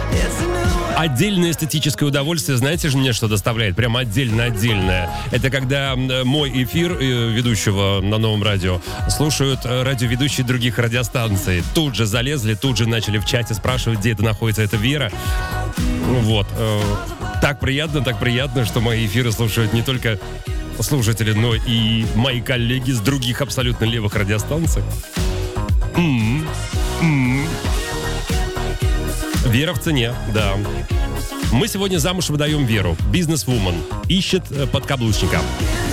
Отдельное эстетическое удовольствие, знаете же, мне что доставляет? Прям отдельно-отдельное. Это когда мой эфир ведущего на Новом радио слушают радиоведущие других радиостанций. Тут же залезли, тут же начали в чате спрашивать, где это находится, это Вера. Вот. Так приятно, что мои эфиры слушают не только слушатели, но и мои коллеги с других абсолютно левых радиостанций. Вера в цене, да. Мы сегодня замуж выдаем Веру. Бизнес-вумен. Ищет подкаблучника.